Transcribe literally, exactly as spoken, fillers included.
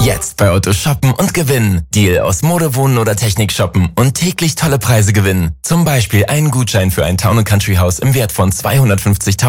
Jetzt bei Otto shoppen und gewinnen. Deal aus Mode, Wohnen oder Technik shoppen und täglich tolle Preise gewinnen. Zum Beispiel einen Gutschein für ein Town and Country Haus im Wert von zweihundertfünfzigtausend